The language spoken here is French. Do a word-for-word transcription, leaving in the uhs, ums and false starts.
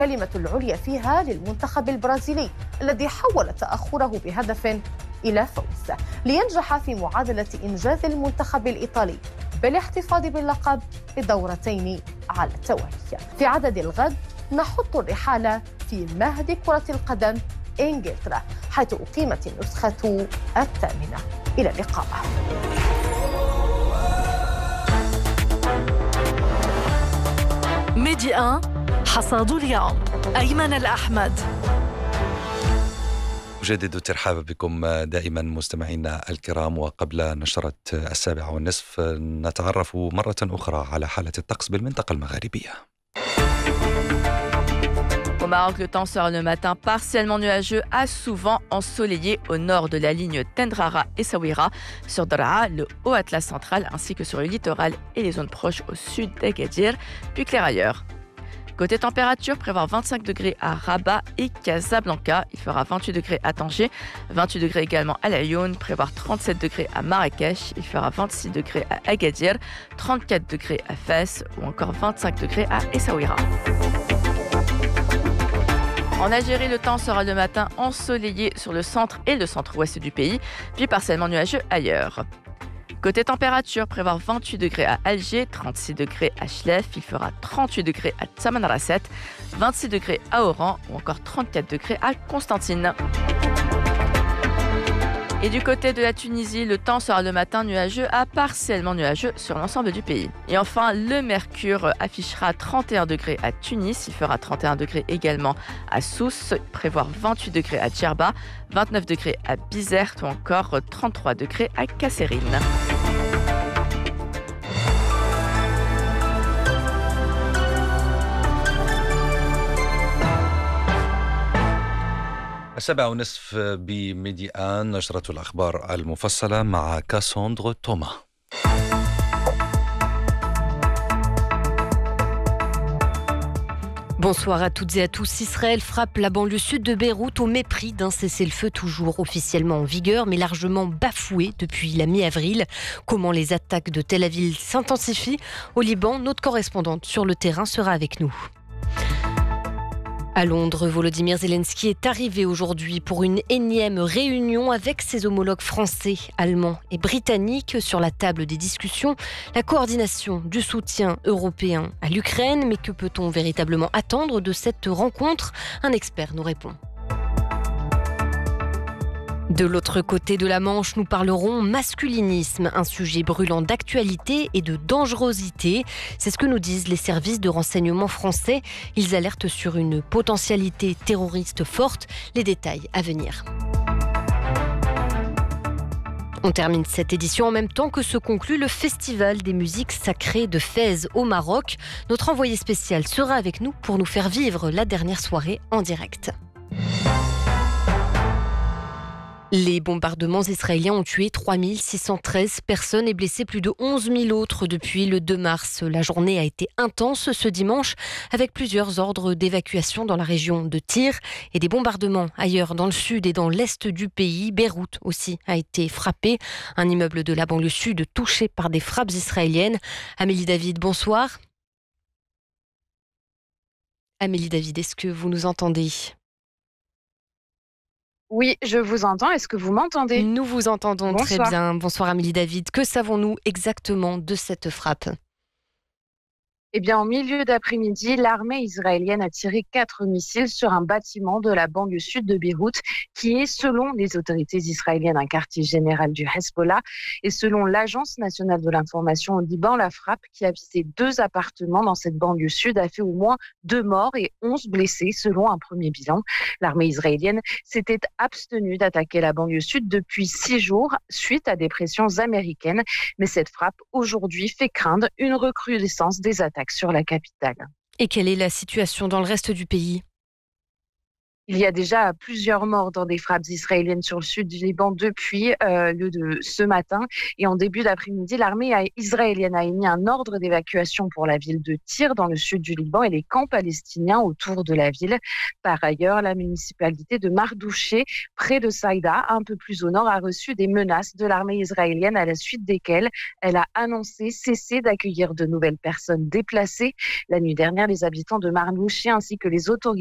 الكلمة العليا فيها للمنتخب البرازيلي الذي حول تأخره بهدف إلى فوز لينجح في معادلة إنجاز المنتخب الإيطالي بالاحتفاظ باللقب لدورتين على التوالي. في عدد الغد نحط الرحال في مهد كرة القدم إنجلترا حيث أقيمت النسخة الثامنة. إلى اللقاء. ميدي واحد حصاد اليوم أيمن الأحمد. أجدد الترحاب بكم دائما مستمعينا الكرام، وقبل نشرة السابعة والنصف نتعرف مرة أخرى على حالة الطقس بالمنطقة المغاربية. Au Maroc, le temps sera le matin partiellement nuageux à souvent ensoleillé au nord de la ligne Tendrara et Saouira, sur Daraa, le Haut Atlas central, ainsi que sur le littoral et les zones proches au sud d'Agadir, puis clair ailleurs. Côté température, prévoir vingt-cinq degrés à Rabat et Casablanca. Il fera vingt-huit degrés à Tanger, vingt-huit degrés également à Laayoune, prévoir trente-sept degrés à Marrakech. Il fera vingt-six degrés à Agadir, trente-quatre degrés à Fès ou encore vingt-cinq degrés à Essaouira. En Algérie, le temps sera le matin ensoleillé sur le centre et le centre-ouest du pays, puis partiellement nuageux ailleurs. Côté température, prévoir vingt-huit degrés à Alger, trente-six degrés à Chlef, il fera trente-huit degrés à Tamanrasset, vingt-six degrés à Oran ou encore trente-quatre degrés à Constantine. Et du côté de la Tunisie, le temps sera le matin nuageux à partiellement nuageux sur l'ensemble du pays. Et enfin, le mercure affichera trente et un degrés à Tunis, il fera trente et un degrés également à Sousse, prévoir vingt-huit degrés à Djerba, vingt-neuf degrés à Bizerte ou encore trente-trois degrés à Kasserine. السابعة ونصف بميدي آن نشرة الأخبار المفصلة مع كاساندرا توما. Bonsoir à toutes et à tous. Israël frappe la banlieue sud de Beyrouth au mépris d'un cessez-le-feu toujours officiellement en vigueur, mais largement bafoué depuis la mi-avril. Comment les attaques de Tel Aviv s'intensifient au Liban? Notre correspondante sur le terrain sera avec nous. À Londres, Volodymyr Zelensky est arrivé aujourd'hui pour une énième réunion avec ses homologues français, allemands et britanniques sur la table des discussions. La coordination du soutien européen à l'Ukraine. Mais que peut-on véritablement attendre de cette rencontre? Un expert nous répond. De l'autre côté de la Manche, nous parlerons masculinisme, un sujet brûlant d'actualité et de dangerosité. C'est ce que nous disent les services de renseignement français. Ils alertent sur une potentialité terroriste forte. Les détails à venir. On termine cette édition en même temps que se conclut le Festival des musiques sacrées de Fès au Maroc. Notre envoyé spécial sera avec nous pour nous faire vivre la dernière soirée en direct. Les bombardements israéliens ont tué trois mille six cent treize personnes et blessé plus de onze mille autres depuis le deux mars. La journée a été intense ce dimanche avec plusieurs ordres d'évacuation dans la région de Tyr et des bombardements ailleurs dans le sud et dans l'est du pays. Beyrouth aussi a été frappé, un immeuble de la banlieue sud touché par des frappes israéliennes. Amélie David, bonsoir. Amélie David, est-ce que vous nous entendez ? Oui, je vous entends. Est-ce que vous m'entendez? Nous vous entendons Bonsoir. très bien. Bonsoir Amélie David. Que savons-nous exactement de cette frappe? Eh bien, en milieu d'après-midi, l'armée israélienne a tiré quatre missiles sur un bâtiment de la banlieue sud de Beyrouth, qui est, selon les autorités israéliennes, un quartier général du Hezbollah. Et selon l'Agence nationale de l'information au Liban, la frappe qui a visé deux appartements dans cette banlieue sud a fait au moins deux morts et onze blessés, selon un premier bilan. L'armée israélienne s'était abstenue d'attaquer la banlieue sud depuis six jours, suite à des pressions américaines. Mais cette frappe, aujourd'hui, fait craindre une recrudescence des attaques sur la capitale. Et quelle est la situation dans le reste du pays? Il y a déjà plusieurs morts dans des frappes israéliennes sur le sud du Liban depuis euh, le de ce matin. Et en début d'après-midi, l'armée israélienne a émis un ordre d'évacuation pour la ville de Tyr dans le sud du Liban et les camps palestiniens autour de la ville. Par ailleurs, la municipalité de Mardouché, près de Saïda, un peu plus au nord, a reçu des menaces de l'armée israélienne à la suite desquelles elle a annoncé cesser d'accueillir de nouvelles personnes déplacées. La nuit dernière, les habitants de Mardouché ainsi que les autorités